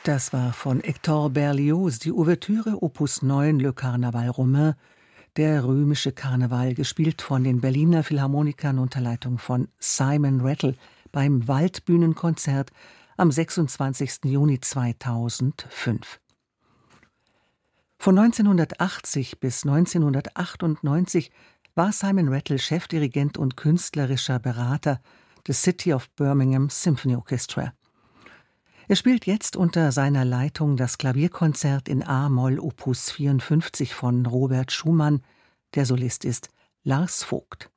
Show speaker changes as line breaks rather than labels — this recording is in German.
Das war von Hector Berlioz die Ouvertüre Opus 9 Le Carnaval Romain, der römische Karneval, gespielt von den Berliner Philharmonikern unter Leitung von Simon Rattle beim Waldbühnenkonzert am 26. Juni 2005. Von 1980 bis 1998 war Simon Rattle Chefdirigent und künstlerischer Berater des City of Birmingham Symphony Orchestra. Er spielt jetzt unter seiner Leitung das Klavierkonzert in a-Moll Opus 54 von Robert Schumann. Der Solist ist Lars Vogt.